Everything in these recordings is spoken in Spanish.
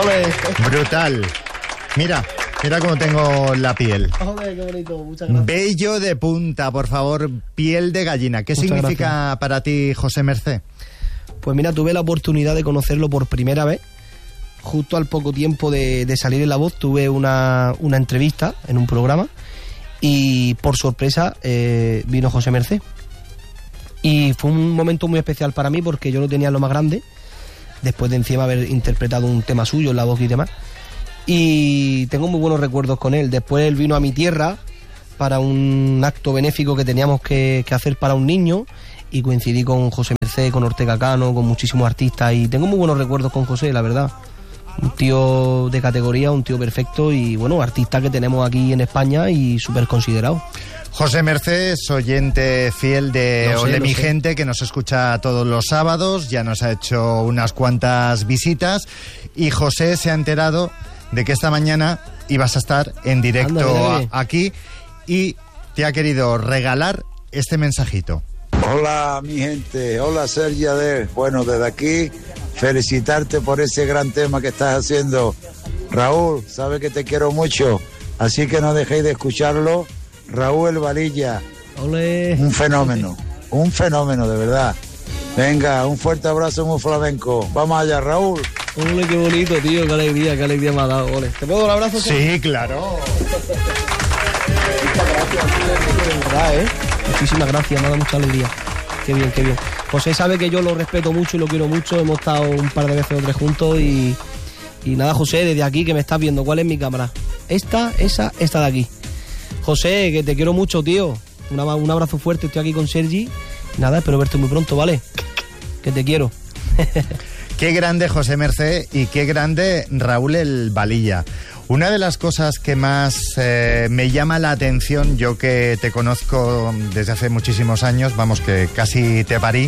¡Ole! Brutal. Mira cómo tengo la piel. ¡Ole, qué bonito! Muchas gracias. Vello de punta, por favor, piel de gallina. ¿Qué significa para ti José Mercé? Pues mira, tuve la oportunidad de conocerlo por primera vez. Justo al poco tiempo de salir en La Voz tuve una entrevista en un programa y por sorpresa vino José Mercé. Y fue un momento muy especial para mí porque yo lo tenía en lo más grande, después de encima haber interpretado un tema suyo en La Voz y demás. Y tengo muy buenos recuerdos con él. Después él vino a mi tierra para un acto benéfico que teníamos que hacer para un niño y coincidí con José Mercé, con Ortega Cano, con muchísimos artistas y tengo muy buenos recuerdos con José, la verdad. Un tío de categoría, un tío perfecto y bueno, artista que tenemos aquí en España y súper considerado. José Mercé es oyente fiel de Ole mi gente, que nos escucha todos los sábados, ya nos ha hecho unas cuantas visitas y José se ha enterado de que esta mañana ibas a estar en directo aquí y te ha querido regalar este mensajito. Hola mi gente, hola Sergi Adel. Bueno, desde aquí felicitarte por ese gran tema que estás haciendo. Raúl, sabes que te quiero mucho, así que no dejéis de escucharlo. Raúl El Valilla, ¡Olé! un fenómeno de verdad. Venga, un fuerte abrazo muy flamenco. Vamos allá, Raúl. ¡Ole, qué bonito, tío! ¡Qué alegría me ha dado! ¡Ole! ¿Te puedo dar un abrazo? Sí, claro. Muchísimas gracias, me ha dado mucha alegría. Qué bien. José sabe que yo lo respeto mucho y lo quiero mucho. Hemos estado un par de veces o tres juntos y nada, José, desde aquí que me estás viendo, ¿cuál es mi cámara? Esta de aquí. José, que te quiero mucho, tío. Un abrazo fuerte, estoy aquí con Sergi. Nada, espero verte muy pronto, ¿vale? Que te quiero. Qué grande José Mercé y qué grande Raúl El Valilla. Una de las cosas que más me llama la atención, yo que te conozco desde hace muchísimos años, vamos, que casi te parí,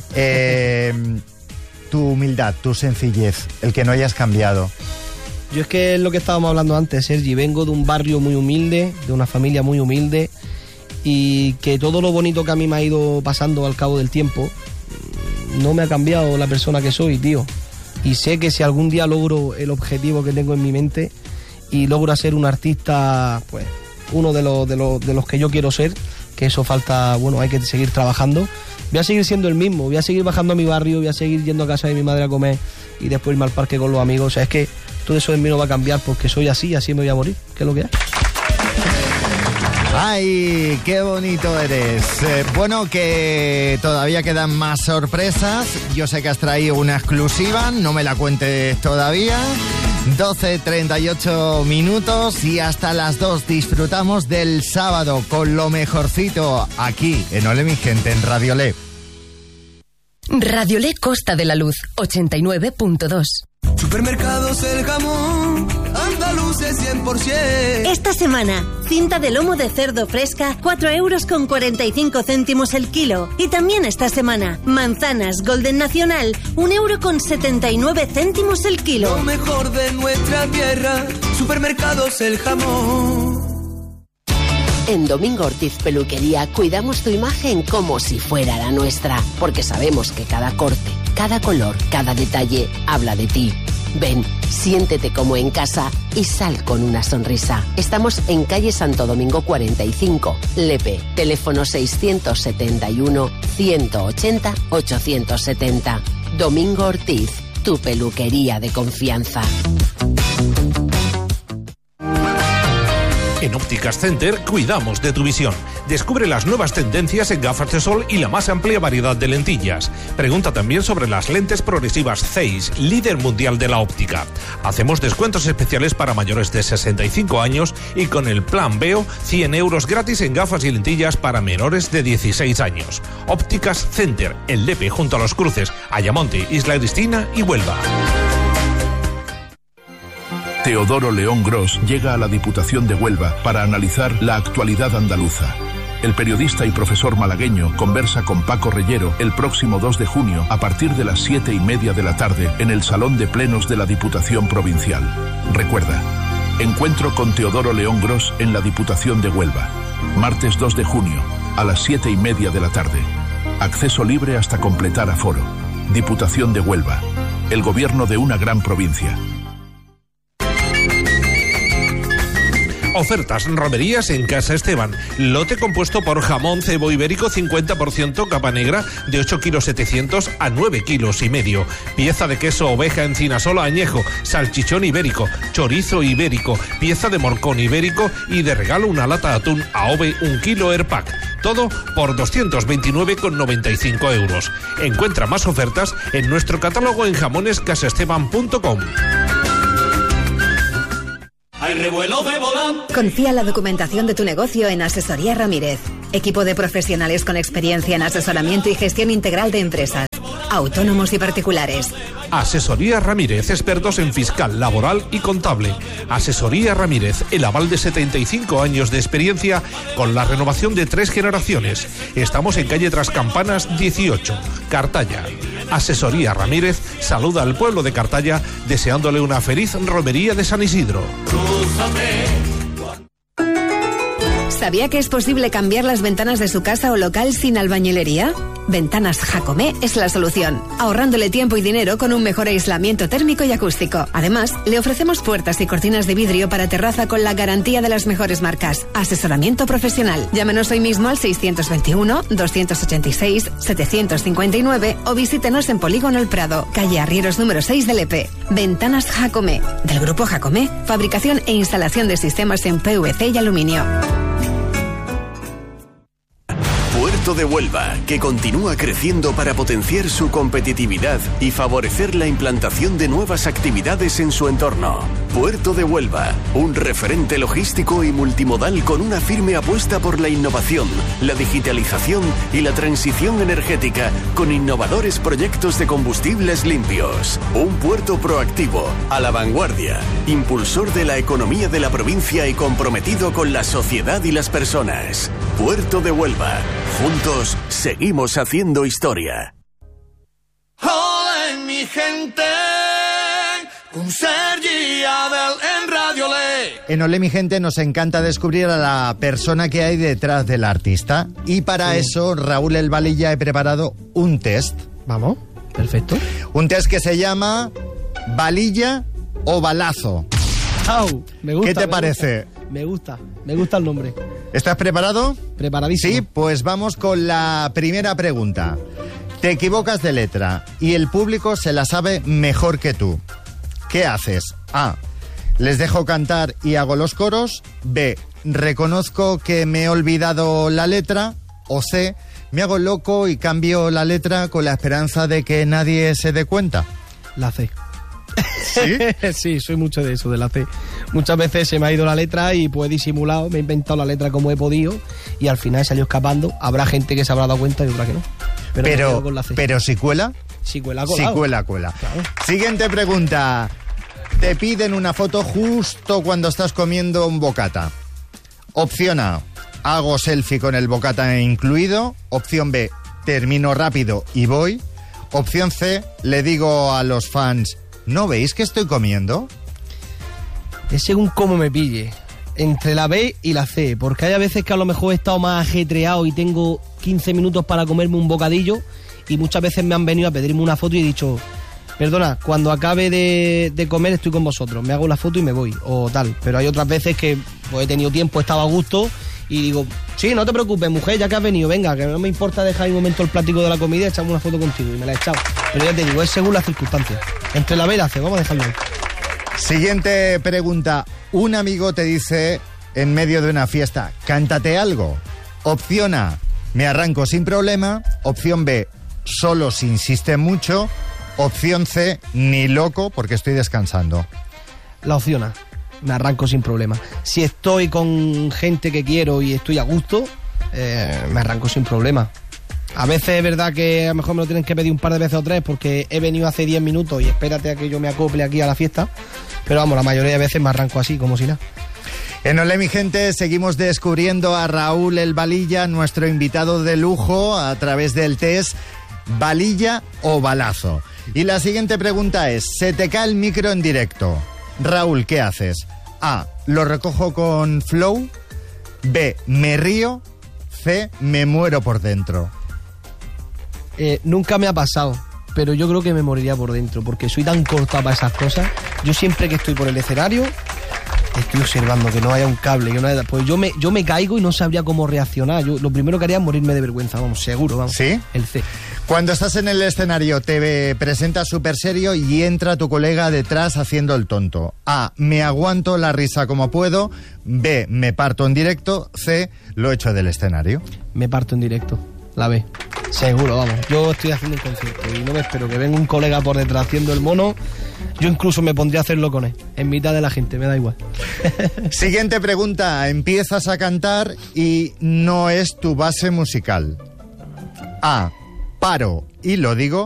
tu humildad, tu sencillez, el que no hayas cambiado. Yo es que es lo que estábamos hablando antes, Sergi. Vengo de un barrio muy humilde, de una familia muy humilde, y que todo lo bonito que a mí me ha ido pasando al cabo del tiempo no me ha cambiado la persona que soy, tío. Y sé que si algún día logro el objetivo que tengo en mi mente y logro ser un artista, pues uno de los que yo quiero ser, que eso falta, bueno, hay que seguir trabajando. Voy a seguir siendo el mismo, voy a seguir bajando a mi barrio, voy a seguir yendo a casa de mi madre a comer y después irme al parque con los amigos. O sea, es que todo eso en mí no va a cambiar porque soy así me voy a morir, que es lo que hay. ¡Ay, qué bonito eres! Bueno, que todavía quedan más sorpresas. Yo sé que has traído una exclusiva, no me la cuentes todavía. 12:38 minutos y hasta las 2 disfrutamos del sábado con lo mejorcito aquí en Ole mi gente, en Radiolé. Radiolé Costa de la Luz, 89.2. Supermercados El Jamón, andaluces 100%. Esta semana, cinta de lomo de cerdo fresca, 4,45 € el kilo. Y también esta semana, manzanas Golden Nacional, 1,79 € el kilo. Lo mejor de nuestra tierra, Supermercados El Jamón. En Domingo Ortiz Peluquería cuidamos tu imagen como si fuera la nuestra, porque sabemos que cada corte, cada color, cada detalle habla de ti. Ven, siéntete como en casa y sal con una sonrisa. Estamos en calle Santo Domingo 45, Lepe, teléfono 671 180 870. Domingo Ortiz, tu peluquería de confianza. En Ópticas Center cuidamos de tu visión. Descubre las nuevas tendencias en gafas de sol y la más amplia variedad de lentillas. Pregunta también sobre las lentes progresivas Zeiss, líder mundial de la óptica. Hacemos descuentos especiales para mayores de 65 años y con el plan Veo, 100 € gratis en gafas y lentillas para menores de 16 años. Ópticas Center, el Lepe junto a los cruces, Ayamonte, Isla Cristina y Huelva. Teodoro León Gros llega a la Diputación de Huelva para analizar la actualidad andaluza. El periodista y profesor malagueño conversa con Paco Reyero el próximo 2 de junio a partir de las 7:30 de la tarde en el Salón de Plenos de la Diputación Provincial. Recuerda, encuentro con Teodoro León Gros en la Diputación de Huelva. Martes 2 de junio a las 7:30 de la tarde. Acceso libre hasta completar aforo. Diputación de Huelva. El gobierno de una gran provincia. Ofertas romerías en Casa Esteban. Lote compuesto por jamón cebo ibérico 50% capa negra de 8 kilos 700 a 9 kilos y medio. Pieza de queso oveja encinasola añejo, salchichón ibérico, chorizo ibérico, pieza de morcón ibérico y de regalo una lata de atún AOVE 1 kilo Airpack. Todo por 229,95 euros. Encuentra más ofertas en nuestro catálogo en jamonescasaesteban.com. Hay revuelo de volante. Confía la documentación de tu negocio en Asesoría Ramírez. Equipo de profesionales con experiencia en asesoramiento y gestión integral de empresas, autónomos y particulares. Asesoría Ramírez, expertos en fiscal, laboral y contable. Asesoría Ramírez, el aval de 75 años de experiencia con la renovación de 3 generaciones. Estamos en calle Trascampanas 18, Cartaya. Asesoría Ramírez saluda al pueblo de Cartaya deseándole una feliz romería de San Isidro. ¿Sabía que es posible cambiar las ventanas de su casa o local sin albañilería? Ventanas Jacomé es la solución, ahorrándole tiempo y dinero con un mejor aislamiento térmico y acústico. Además, le ofrecemos puertas y cortinas de vidrio para terraza con la garantía de las mejores marcas. Asesoramiento profesional. Llámenos hoy mismo al 621-286-759 o visítenos en Polígono El Prado, calle Arrieros número 6 del EP. Ventanas Jacomé, del grupo Jacomé, fabricación e instalación de sistemas en PVC y aluminio. Puerto de Huelva, que continúa creciendo para potenciar su competitividad y favorecer la implantación de nuevas actividades en su entorno. Puerto de Huelva, un referente logístico y multimodal con una firme apuesta por la innovación, la digitalización y la transición energética con innovadores proyectos de combustibles limpios. Un puerto proactivo, a la vanguardia, impulsor de la economía de la provincia y comprometido con la sociedad y las personas. Puerto de Huelva. Juntos seguimos haciendo historia. Hola mi gente, con Sergi Adel en Radio Le. En Olé mi gente nos encanta descubrir a la persona que hay detrás del artista. Y para eso, Raúl El Valilla, he preparado un test. Vamos, perfecto. Un test que se llama Valilla o Balazo. ¡Au! Me gusta. ¿Qué te parece? Me gusta el nombre. ¿Estás preparado? Preparadísimo. Sí, pues vamos con la primera pregunta. Te equivocas de letra y el público se la sabe mejor que tú. ¿Qué haces? A. Les dejo cantar y hago los coros. B. Reconozco que me he olvidado la letra. O C. Me hago loco y cambio la letra con la esperanza de que nadie se dé cuenta. La C. ¿Sí? Sí, soy mucho de eso, de la C. Muchas veces se me ha ido la letra y pues he disimulado, me he inventado la letra como he podido y al final he salido escapando. Habrá gente que se habrá dado cuenta y otra que no. Pero si cuela. Si cuela, colado. Si cuela. Claro. Siguiente pregunta. Te piden una foto justo cuando estás comiendo un bocata. Opción A. Hago selfie con el bocata incluido. Opción B. Termino rápido y voy. Opción C. Le digo a los fans: ¿no veis que estoy comiendo? Es según cómo me pille. Entre la B y la C. Porque hay veces que a lo mejor he estado más ajetreado y tengo 15 minutos para comerme un bocadillo y muchas veces me han venido a pedirme una foto y he dicho: perdona, cuando acabe de comer estoy con vosotros, me hago la foto y me voy, o tal. Pero hay otras veces que pues, he tenido tiempo, he estado a gusto y digo: sí, no te preocupes, mujer, ya que has venido, venga, que no me importa dejar un momento el plático de la comida y echamos una foto contigo. Y me la he echado. Pero ya te digo, es según las circunstancias. Entre la B y la C, vamos a dejarlo ahí. Siguiente pregunta. Un amigo te dice en medio de una fiesta: cántate algo. Opción A, me arranco sin problema. Opción B, solo si insiste mucho. Opción C, ni loco porque estoy descansando. La opción A, me arranco sin problema. Si estoy con gente que quiero y estoy a gusto, me arranco sin problema. A veces es verdad que a lo mejor me lo tienen que pedir un par de veces o tres porque he venido hace 10 minutos y espérate a que yo me acople aquí a la fiesta. Pero vamos, la mayoría de veces me arranco así, como si nada. En Olé mi gente seguimos descubriendo a Raúl El Valilla, nuestro invitado de lujo, a través del test Valilla o Balazo. Y la siguiente pregunta es: se te cae el micro en directo. Raúl, ¿qué haces? A, lo recojo con flow. B, me río. C, me muero por dentro. Nunca me ha pasado, pero yo creo que me moriría por dentro, porque soy tan corta para esas cosas. Yo siempre que estoy por el escenario, estoy observando que no haya un cable, que no haya... Pues yo me caigo y no sabría cómo reaccionar. Yo lo primero que haría es morirme de vergüenza, vamos, seguro, vamos. ¿Sí? El C. Cuando estás en el escenario, te presentas súper serio y entra tu colega detrás haciendo el tonto. A, me aguanto la risa como puedo. B, me parto en directo. C, lo echo del escenario. Me parto en directo, la B. Seguro, vamos. Yo estoy haciendo un concierto y no me espero que venga un colega por detrás haciendo el mono. Yo incluso me pondría a hacerlo con él, en mitad de la gente, me da igual. Siguiente pregunta. Empiezas a cantar y no es tu base musical. A, paro y lo digo.